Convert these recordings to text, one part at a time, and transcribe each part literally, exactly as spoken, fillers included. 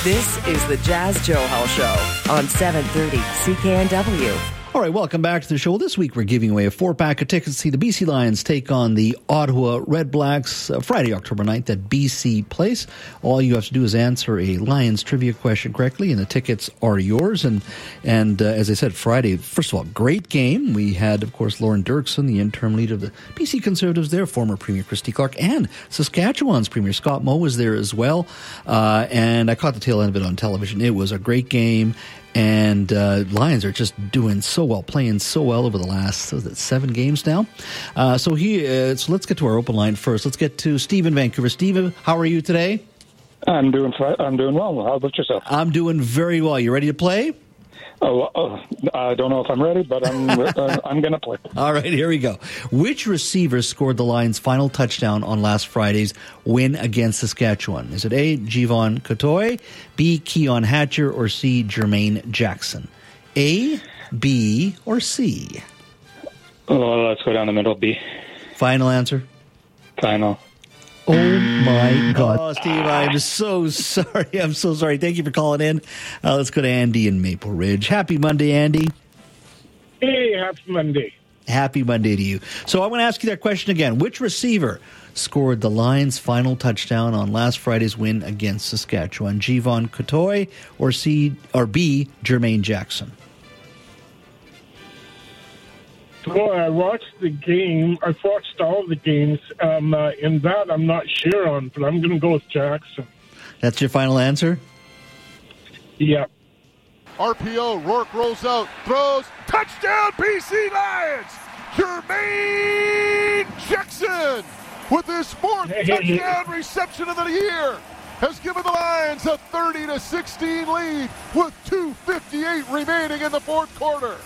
This is the Jazz Joe Hall Show on seven thirty C K N W. All right, welcome back to the show. This week we're giving away a four-pack of tickets to see the B C Lions take on the Ottawa Red Blacks uh, Friday, October ninth at B C Place. All you have to do is answer a Lions trivia question correctly, and the tickets are yours. And and uh, as I said, Friday, first of all, great game. We had, of course, Lauren Dirksen, the interim leader of the B C Conservatives there, former Premier Christy Clark, and Saskatchewan's Premier Scott Moe was there as well. Uh, and I caught the tail end of it on television. It was a great game. And uh, Lions are just doing so well, playing so well over the last what is it, seven games now. Uh, so he, uh, so let's get to our open line first. Let's get to Steve in Vancouver. Steve, how are you today? I'm doing I'm doing well. How about yourself? I'm doing very well. You ready to play? Oh, uh, I don't know if I'm ready, but I'm uh, I'm going to play. All right, here we go. Which receiver scored the Lions' final touchdown on last Friday's win against Saskatchewan? Is it A, Jevon Cotoy, B, Keon Hatcher, or C, Jermaine Jackson? A, B, or C? Oh, let's go down the middle. B. Final answer? Final. Oh, my God. Oh, Steve, I'm so sorry. I'm so sorry. Thank you for calling in. Uh, let's go to Andy in Maple Ridge. Happy Monday, Andy. Hey, happy Monday. Happy Monday to you. So I'm going to ask you that question again. Which receiver scored the Lions' final touchdown on last Friday's win against Saskatchewan? Jevon Cotoy or C or B, Jermaine Jackson? Well, I watched the game. I've watched all the games. Um, uh, in that, I'm not sure on, but I'm going to go with Jackson. That's your final answer? Yeah. R P O, Rourke rolls out, throws, touchdown B C Lions! Jermaine Jackson with his fourth touchdown reception of the year has given the Lions a thirty to sixteen lead with two fifty-eight remaining in the fourth quarter.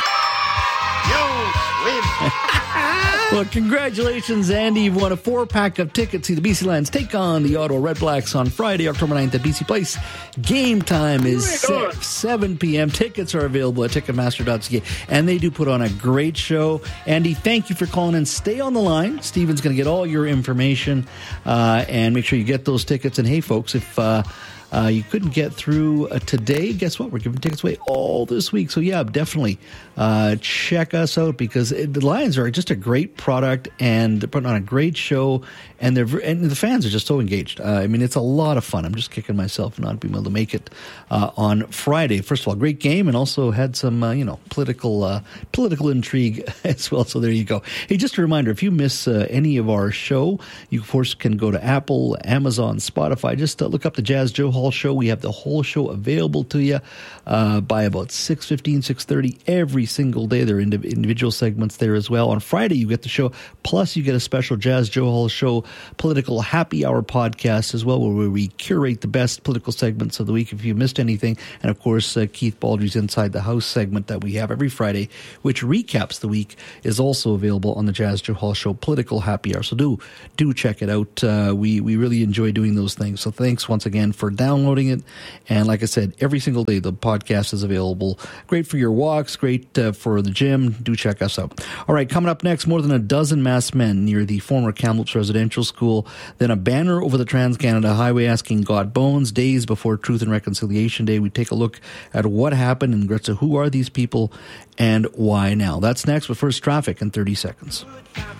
Well, congratulations, Andy. You've won a four-pack of tickets to see the B C Lions take on the Ottawa Red Blacks on Friday, October ninth at B C Place. Game time is seven p.m. Tickets are available at ticketmaster dot c a, and they do put on a great show. Andy, thank you for calling in. Stay on the line. Steven's going to get all your information, uh, and make sure you get those tickets. And, hey, folks, if... Uh, Uh, you couldn't get through uh, today, guess what? We're giving tickets away all this week. So, yeah, definitely uh, check us out because it, the Lions are just a great product and they're putting on a great show. And they're and the fans are just so engaged. Uh, I mean, it's a lot of fun. I'm just kicking myself not being able to make it uh, on Friday. First of all, great game, and also had some, uh, you know, political uh, political intrigue as well. So there you go. Hey, just a reminder, if you miss uh, any of our show, you, of course, can go to Apple, Amazon, Spotify. Just uh, look up the Jazz Joe Hall Show. We have the whole show available to you uh, by about six fifteen, six thirty every single day. There are indiv- individual segments there as well. On Friday, you get the show, plus you get a special Jazz Joe Hall Show political happy hour podcast as well, where we curate the best political segments of the week if you missed anything. And of course, uh, Keith Baldry's Inside the House segment that we have every Friday, which recaps the week, is also available on the Jazz Joe Hall Show political happy hour. So do do check it out. Uh, we we really enjoy doing those things. So thanks once again for downloading it. And like I said, every single day the podcast is available. Great for your walks, great uh, for the gym. Do check us out. All right, coming up next, more than a dozen masked men near the former Kamloops Residential School. Then a banner over the Trans-Canada Highway asking God bones days before Truth and Reconciliation Day. We take a look at what happened in Gretza. Who are these people and why now? That's next, but first, traffic in thirty seconds.